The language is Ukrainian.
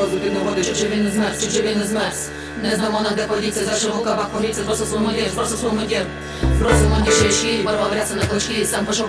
морозу під негоди, чи він не змерз, чи він не змерз. Не знамо на де подіться, за широкава поліція, просто свій модір, просто свій модір. Просимо ніж ще, барва вряться на клочки, сам пошов